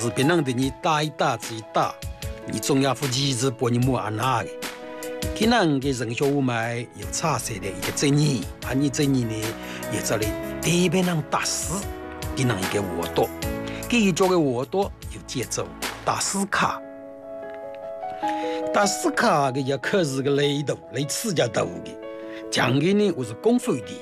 是别人对你打一打自己打，你总要负起子把你摸安那的。可能给人小五买有差色的一个正义，你正义呢也这里特别能打死，给人一个活多，给做个活多有节奏，打死卡。打死卡的也可是个雷斗，雷刺家斗的，讲的呢我是功夫的。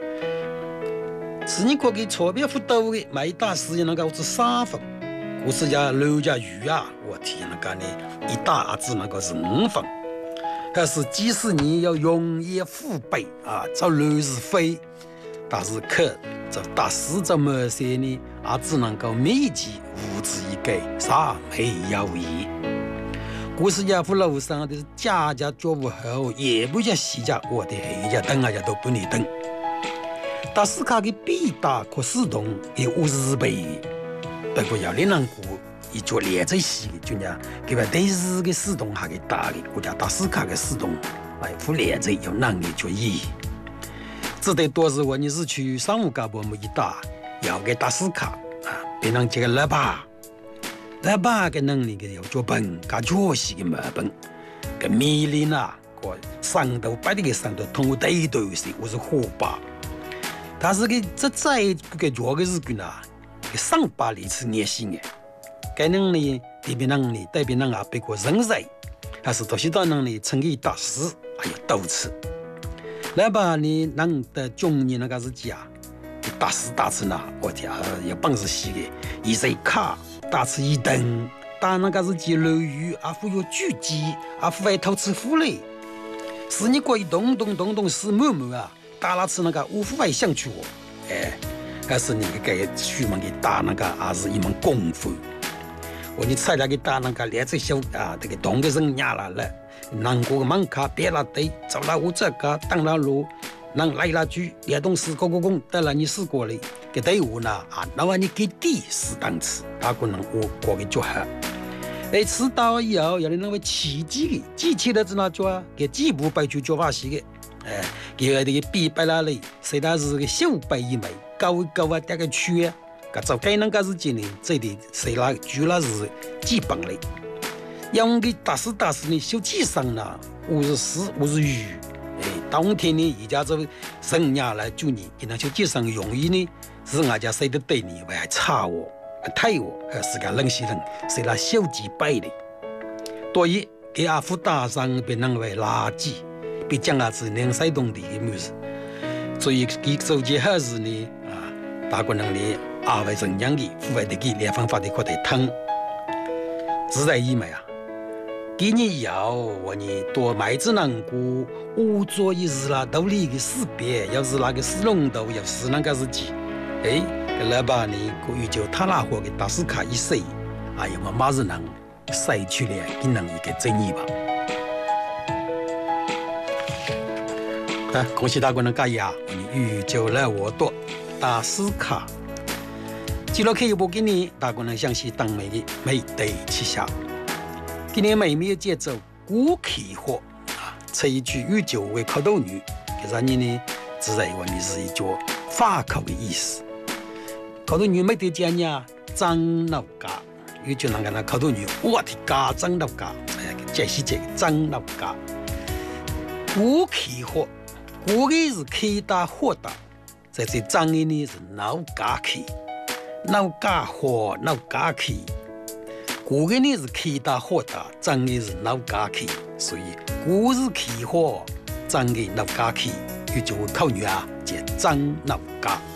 是你可给钞票付多的，买打死也能够是3分。我是家刘家鱼啊，我天那个呢，一打只能够是5分。但是即使你要永夜父辈啊，这乱是非，但是可这打死这么些呢，也只能够密集无之一给，啥没有意。故事家父楼上的家家作物后，也不叫西家，我的黑家等啊家都不能等。打死卡的必打可始动有50倍。不过要你能过一脚连在西的，就讲给把对日的始动还给打的，我家打死卡的始动，负连着有能力就意。只得多是我你是去商务干部么一打，要给打死卡啊，别人这个喇叭的能力的要做本，加确实的没本，跟米粒呐，个上头摆的个上头通过对头些，我是火把，但是个这在个做个日子呢。上把里是热心的，该能力特别能力代表人啊，别个人才，还是多些到能力成绩大师，还有斗志。来吧，你能的中年那个是讲，大师大师呢，我天有本事些的，一谁卡大吃一顿，打那个是几楼鱼，啊，富有狙击，啊，富还偷吃虎嘞，是你过一动是某某啊，打那次那个五虎还想去我，哎。还是你给出门给打那个，还是一门功夫。我你菜来给打那个，连着小啊，这个动个人压了了，难过个门卡别了队，走了我这个当了路，能来了句连动4个工，得了你4个嘞，给队伍呢啊，那么你给第4档次，他可能我过个就好。哎，吃到以后，要你认为奇迹的，机器的在哪做啊？给几步摆就做法西的，哎，给这个比摆了嘞，谁他是个小摆一枚。高啊，这个区啊，搿早该能搿是今年这里谁来主要是基本嘞。用的打死呢，小鸡上呢，54、50鱼。哎，冬天呢，一家这人家来住你，给那小鸡上容易呢，是俺家谁的对你还差我，太我，还是个冷些人，谁来小鸡摆的。所以给阿夫打上被认为垃圾，被将来是能塞动的么事。所以给手机还是呢。大个能力阿为人样的，户外的给连方法的可得疼，自然意味啊。给你要我你多买只能过5做1日啦，道理的识别，要是那个是龙头，要是那个是鸡，哎，老板呢，过于就他那货给打死卡一塞，哎呀嘛马日能塞去了，给能一个正义吧。恭喜大家能干呀，你宇宙来我多。打死卡，记录可以播给你，大家能详细当美的美对旗下。今年美美的节奏，古气活啊，这一句宇宙为口头语，给让你呢，自然我们是一句法口的意思。口头语没得讲呀，张老家，宇宙那个那口头语，我的家张老家，哎，解释这个张老家，古气活，古的是开大火大。在这张的呢是闹家气，闹家火，闹家气。古的呢是气大火大，张的是闹家气，所以古是气火，张的闹家气，就口语啊，叫张闹家。